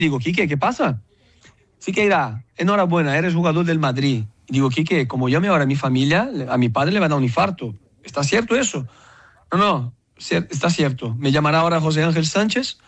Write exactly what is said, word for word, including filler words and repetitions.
Digo, Quique, ¿qué pasa? Siqueira, enhorabuena, eres jugador del Madrid. Digo, Quique, como llame ahora a mi familia, a mi padre le va a dar un infarto. ¿Está cierto eso? No, no, cier- está cierto. Me llamará ahora José Ángel Sánchez